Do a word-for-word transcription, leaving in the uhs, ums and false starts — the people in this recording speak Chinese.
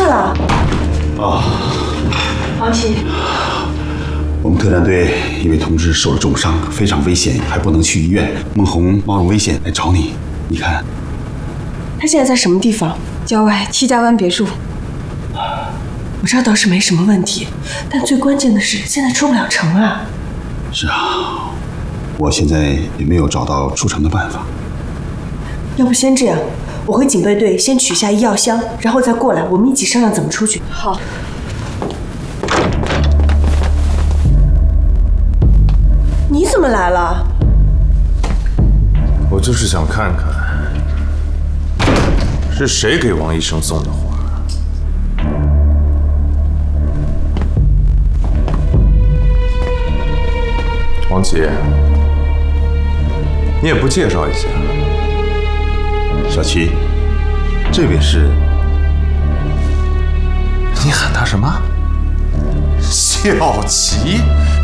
了？ 啊， 王琦， 我们特战队一位同志受了重伤，非常危险，还不能去医院。孟红冒着危险来找你，你看， 他现在在什么地方？郊外七家湾别墅。我这倒是没什么问题，但最关键的是现在出不了城啊。 是啊，我现在也没有找到出城的办法。 要不先这样，我回警备队先取下医药箱，然后再过来，我们一起商量怎么出去。好。你怎么来了？ 我就是想看看是谁给王医生送的花。王琦，你也不介绍一下？ 小齐，这位是…… 你喊他什么？小齐。